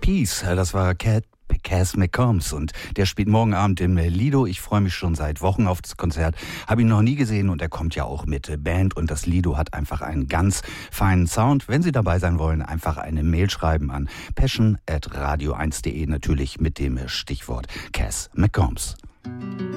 Peace, das war Cass McCombs und der spielt morgen Abend im Lido. Ich freue mich schon seit Wochen auf das Konzert, habe ihn noch nie gesehen und er kommt ja auch mit Band und das Lido hat einfach einen ganz feinen Sound. Wenn Sie dabei sein wollen, einfach eine Mail schreiben an passion@radio1.de, natürlich mit dem Stichwort Cass McCombs.